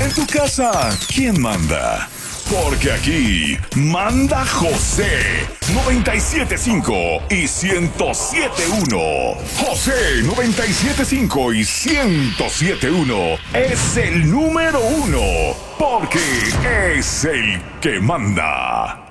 En tu casa, ¿quién manda? Porque aquí manda José 97.5 y 107.1. José 97.5 y 107.1 es el número uno porque es el que manda.